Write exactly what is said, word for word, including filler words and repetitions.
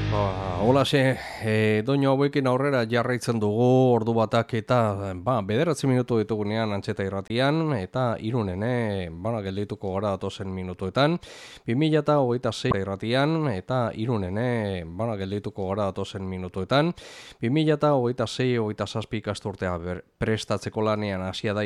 Ba, holaxe, e, doinu hauekin aurrera jarraitzen dugu ordu batak eta ba, bederatzi minutu ditugunean Antxeta irratian eta Irunen, e, bana, geldituko gara datozen minutuetan. bi mila hogeita sei irratian eta Irunen, e, bana, geldituko gara datozen minutuetan. bi mila hogeita sei hogeita zazpi ikasturtea prestatzeko lanean hasia da